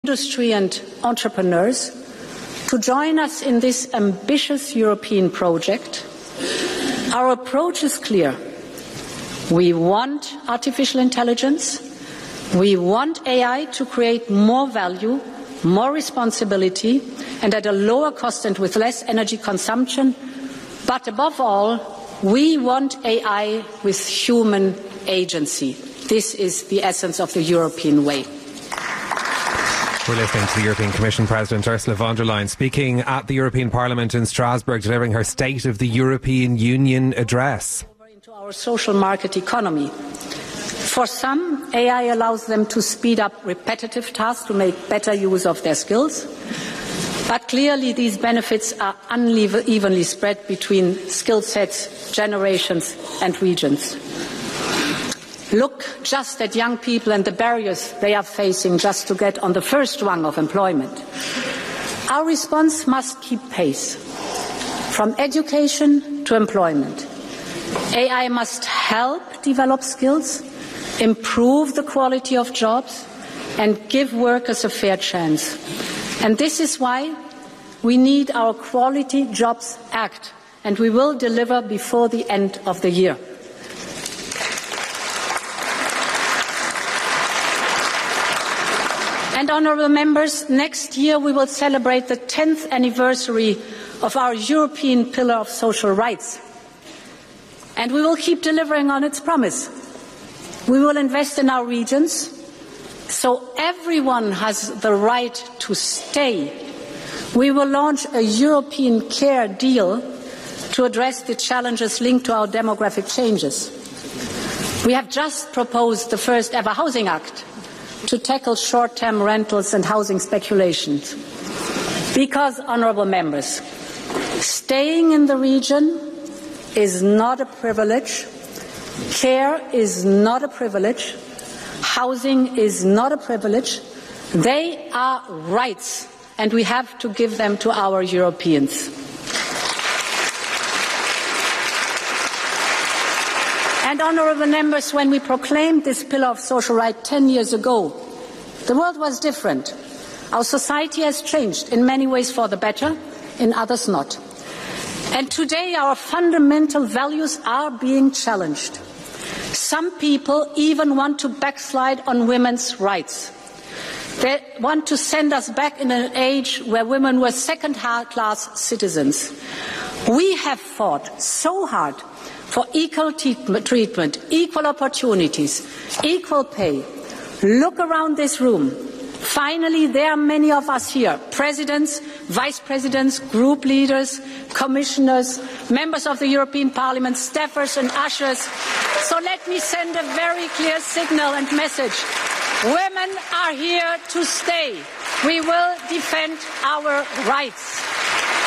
industry and entrepreneurs to join us in this ambitious European project. Our approach is clear. We want artificial intelligence. We want AI to create more value, more responsibility, and at a lower cost and with less energy consumption. But above all, we want AI with human agency. This is the essence of the European way. We're listening to the European Commission President Ursula von der Leyen speaking at the European Parliament in Strasbourg, delivering her State of the European Union address. Into our social market economy. For some, AI allows them to speed up repetitive tasks to make better use of their skills. But clearly these benefits are unevenly spread between skill sets, generations and regions. Look just at young people and the barriers they are facing just to get on the first rung of employment. Our response must keep pace, from education to employment. AI must help develop skills, improve the quality of jobs, and give workers a fair chance. And this is why we need our Quality Jobs Act, and we will deliver before the end of the year. And honourable members, next year we will celebrate the 10th anniversary of our European Pillar of Social Rights. And we will keep delivering on its promise. We will invest in our regions so everyone has the right to stay. We will launch a European Care Deal to address the challenges linked to our demographic changes. We have just proposed the first ever Housing Act to tackle short-term rentals and housing speculations. Because, honourable members, staying in the region is not a privilege, care is not a privilege, housing is not a privilege. They are rights, and we have to give them to our Europeans. And honourable members, when we proclaimed this pillar of social rights 10 years ago, the world was different. Our society has changed in many ways for the better, in others not. And today our fundamental values are being challenged. Some people even want to backslide on women's rights. They want to send us back in an age where women were second-class citizens. We have fought so hard for equal treatment, equal opportunities, equal pay. Look around this room. Finally, there are many of us here, presidents, vice presidents, group leaders, commissioners, members of the European Parliament, staffers and ushers. So let me send a very clear signal and message. Women are here to stay. We will defend our rights.